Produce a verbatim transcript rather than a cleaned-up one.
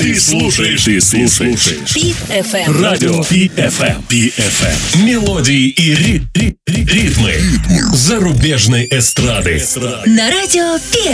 Ты слушаешь, ты слушаешь Пи эф эм. Радио Пи эф эм. Пи эф эм. Мелодии и ри- ри- ри- ритмы зарубежной эстрады. На радио Пи эф эм.